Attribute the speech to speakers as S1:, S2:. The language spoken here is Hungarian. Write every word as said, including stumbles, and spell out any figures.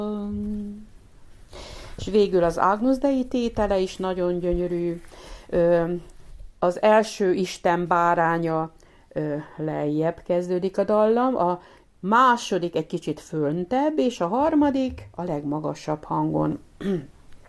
S1: És végül az Agnus Dei tétele is nagyon gyönyörű. Az első Isten báránya lejjebb kezdődik a dallam, a második egy kicsit föntebb, és a harmadik a legmagasabb hangon.